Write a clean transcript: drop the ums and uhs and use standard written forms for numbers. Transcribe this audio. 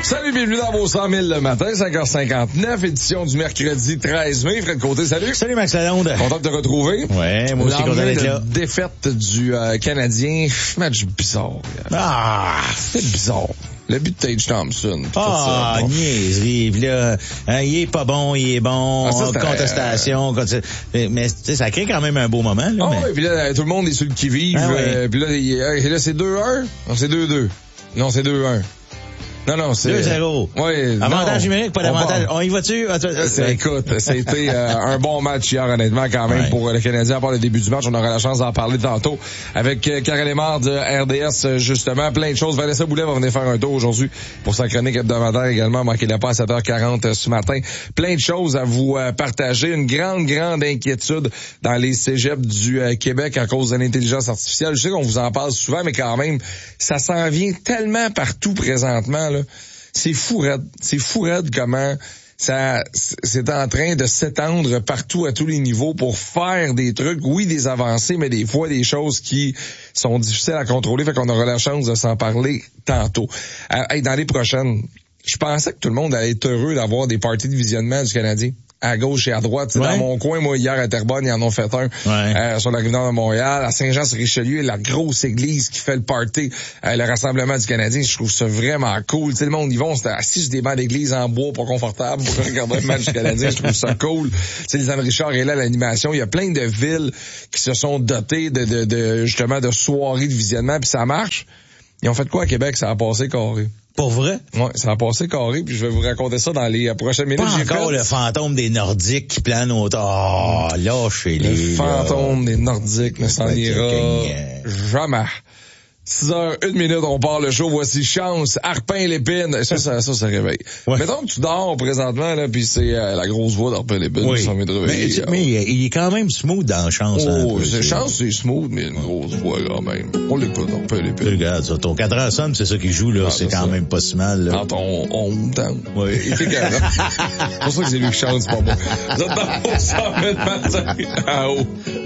Salut, bienvenue dans vos 100 000 le matin, 5h59, édition du mercredi 13 mai. Fred Côté, salut. Salut Max Lalonde. Content de te retrouver. Ouais, moi aussi content d'être là. Défaite du Canadien, match bizarre. C'est bizarre. Le but de Tage Thompson. Niaiserie. Puis là, il est pas bon, il est bon. Contestation. Mais tu sais, ça crée quand même un beau moment. Là, oui, puis là, tout le monde est sur le qui-vive. Puis là, c'est 2-1. Non, c'est 2-2. Non, c'est 2-1. Non, c'est 2-0. Oui. Avantage numérique, pas d'avantage. On y va-tu? Écoute, ça a été un bon match hier, honnêtement, quand même, pour le Canadien. À part le début du match, on aura la chance d'en parler tantôt avec Karel Émard de RDS, justement. Plein de choses. Vanessa Boulet va venir faire un tour aujourd'hui pour sa chronique hebdomadaire également. Manquez-la pas à 7h40 ce matin. Plein de choses à vous partager. Une grande inquiétude dans les cégeps du Québec à cause de l'intelligence artificielle. Je sais qu'on vous en parle souvent, mais quand même, ça s'en vient tellement partout présentement. C'est fou raide comment c'est en train de s'étendre partout à tous les niveaux pour faire des trucs, oui, des avancées, mais des fois des choses qui sont difficiles à contrôler, fait qu'on aura la chance de s'en parler tantôt. Dans les prochaines, je pensais que tout le monde allait être heureux d'avoir des parties de visionnement du Canadien. À gauche et à droite. Dans mon coin, moi, hier à Terrebonne, ils en ont fait un sur la rive nord de Montréal. À Saint-Jean-sur-Richelieu, la grosse église qui fait le party, le rassemblement du Canadien. Je trouve ça vraiment cool. T'sais, le monde, ils vont, c'était assis sur des bancs d'église en bois, pas confortable, pour regarder un match du Canadien. Je trouve ça cool. T'sais, les Anne Richard est là à l'animation. Il y a plein de villes qui se sont dotées de justement, de soirées de visionnement, puis ça marche. Ils ont fait quoi à Québec? Ça a passé carré. Pour vrai? Ouais, ça a passé carré, puis je vais vous raconter ça dans les prochaines minutes. Pas encore le fantôme des Nordiques qui plane autour. Lâchez-les. Le fantôme des Nordiques ne s'en ira jamais. 6h01, on part le show. Voici Chance, Arpin Lépine. Ça réveille. Ouais. Mettons que tu dors présentement, là, puis c'est la grosse voix d'Arpin Lépine qui s'en vient de réveiller. Mais il est quand même smooth dans Chance. Chance, c'est smooth, mais une grosse voix quand même. On l'écoute, Arpin Lépine. Regarde ça, ton cadran sonne, c'est ça qui joue, là. C'est quand même pas si mal, là. Dans ton hometown. Oui. Il fait carré. C'est pour ça que c'est lui qui chante, c'est pas bon. Vous êtes dans 100 000 matin. Ah, oh.